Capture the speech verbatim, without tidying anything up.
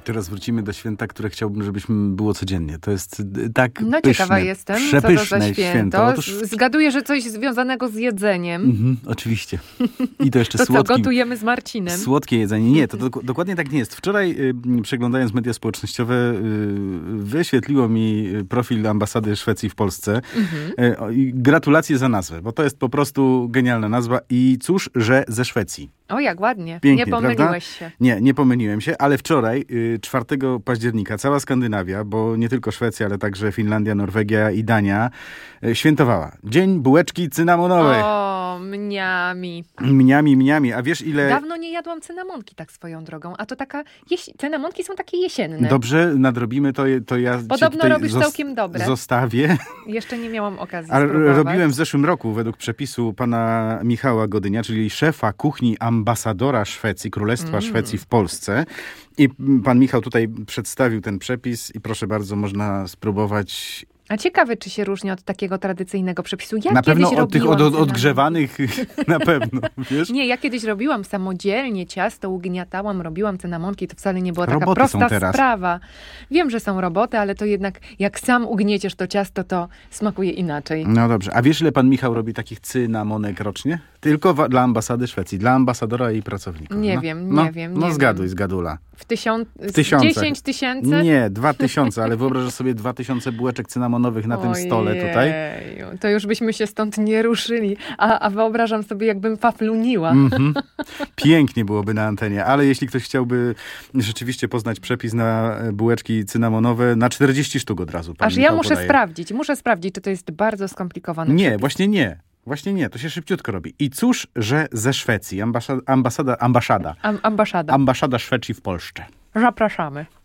Teraz wrócimy do święta, które chciałbym, żebyśmy było codziennie. To jest tak No pyszne, ciekawa jestem, przepyszne co to za święto. święto. Otóż... Zgaduję, że coś związanego z jedzeniem. Mhm, oczywiście. I to jeszcze to słodkim. co, gotujemy z Marcinem? Słodkie jedzenie. Nie, to do, dokładnie tak nie jest. Wczoraj y, przeglądając media społecznościowe y, wyświetliło mi profil ambasady Szwecji w Polsce. Mhm. Y, y, gratulacje za nazwę, bo to jest po prostu genialna nazwa i cóż, że ze Szwecji. O, jak ładnie. Pięknie, nie pomyliłeś prawda? się. Nie, nie pomyliłem się, ale wczoraj, czwartego października, cała Skandynawia, bo nie tylko Szwecja, ale także Finlandia, Norwegia i Dania, świętowała Dzień Bułeczki Cynamonowej. O, mniami. Mniami, mniami. A wiesz ile... Dawno nie jadłam cynamonki tak swoją drogą, a to taka... Jeś... Cynamonki są takie jesienne. Dobrze, nadrobimy to, to ja Podobno robisz zos- całkiem dobre. Zostawię. Jeszcze nie miałam okazji Ale spróbować. robiłem w zeszłym roku według przepisu pana Michała Godynia, czyli szefa kuchni ambasadora Szwecji, Królestwa Mm. Szwecji w Polsce. I pan Michał tutaj przedstawił ten przepis i proszę bardzo, można spróbować. A ciekawe, czy się różni od takiego tradycyjnego przepisu. Ja Na pewno kiedyś od tych robiłam od, od, cynamonki. odgrzewanych na pewno, wiesz? Nie, ja kiedyś robiłam samodzielnie ciasto, ugniatałam, robiłam cynamonki, to wcale nie była taka Roboty są prosta teraz. sprawa. Wiem, że są roboty, ale to jednak jak sam ugnieciesz to ciasto, to smakuje inaczej. No dobrze. A wiesz, ile pan Michał robi takich cynamonek rocznie? Tylko wa- dla ambasady Szwecji, dla ambasadora i pracowników. Nie no. wiem, nie no, wiem, No nie zgaduj, wiem. zgadula. W, tysiąc... W tysiącach. dziesięć tysięcy? Nie, dwa tysiące, ale wyobrażasz sobie dwa tysiące bułeczek cynamonowych na tym stole tutaj. Ojeju, to już byśmy się stąd nie ruszyli. A, a wyobrażam sobie, jakbym fafluniła. Mm-hmm. Pięknie byłoby na antenie, ale jeśli ktoś chciałby rzeczywiście poznać przepis na bułeczki cynamonowe, na czterdzieści sztuk od razu. Pan Aż ja Michał muszę podaje. sprawdzić, muszę sprawdzić, czy to jest bardzo skomplikowane. Nie, przepis. właśnie nie. Właśnie nie, to się szybciutko robi. I cóż, że ze Szwecji, ambasada, ambasada, ambasada, Am- ambasada. ambasada Szwecji w Polsce. Zapraszamy.